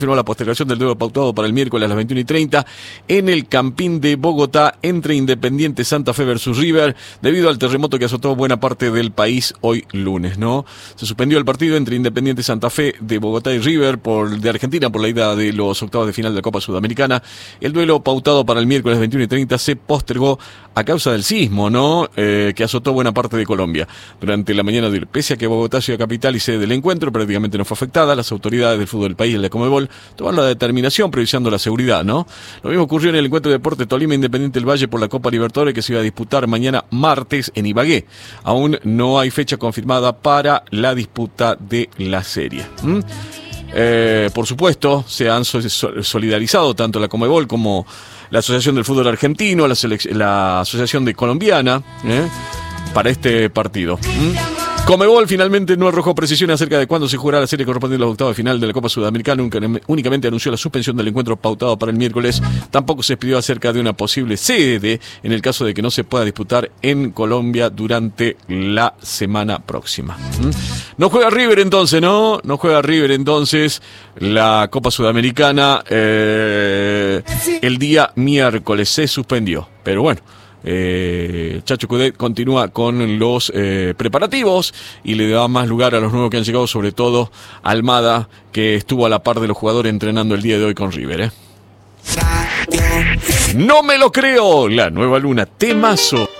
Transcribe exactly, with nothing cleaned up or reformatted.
Firmó la postergación del duelo pautado para el miércoles a las veintiuna y treinta en el Campín de Bogotá entre Independiente Santa Fe versus River, debido al terremoto que azotó buena parte del país hoy lunes, ¿no? Se suspendió el partido entre Independiente Santa Fe de Bogotá y River por, de Argentina por la ida de los octavos de final de la Copa Sudamericana. El duelo pautado para el miércoles veintiuna y treinta se postergó a causa del sismo, ¿no? Eh, que azotó buena parte de Colombia. Durante la mañana de hoy, pese a que Bogotá, ciudad capital y sede del encuentro, prácticamente no fue afectada, las autoridades del fútbol del país y de la Conmebol tomaron la determinación priorizando la seguridad, ¿no? Lo mismo ocurrió en el encuentro de Deporte Tolima Independiente del Valle por la Copa Libertadores que se iba a disputar mañana martes en Ibagué. Aún no hay fecha confirmada para la disputa de la serie. ¿Mm? Eh, por supuesto, se han solidarizado tanto la Conmebol como la Asociación del Fútbol Argentino, la, la Asociación de Colombiana, ¿eh? para este partido. ¿Mm? Conmebol finalmente no arrojó precisiones acerca de cuándo se jugará la serie correspondiente a los octavos de final de la Copa Sudamericana, únicamente anunció la suspensión del encuentro pautado para el miércoles. Tampoco se expidió acerca de una posible sede en el caso de que no se pueda disputar en Colombia durante la semana próxima. ¿Mm? No juega River entonces, ¿no? No juega River entonces la Copa Sudamericana eh, el día miércoles, se suspendió, pero bueno. Eh, Chacho Coudet continúa con los eh, preparativos y le da más lugar a los nuevos que han llegado, sobre todo Almada, que estuvo a la par de los jugadores entrenando el día de hoy con River, ¿eh? No me lo creo, la nueva luna, temazo.